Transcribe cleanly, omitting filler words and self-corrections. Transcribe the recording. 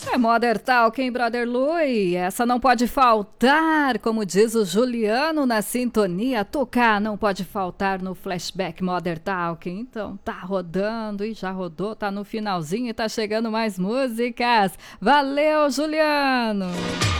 É Mother Talking, Brother Lui. Essa não pode faltar, como diz o Juliano na sintonia. Tocar não pode faltar no Flashback Mother Talking. Então, tá rodando e já rodou, tá no finalzinho e tá chegando mais músicas. Valeu, Juliano!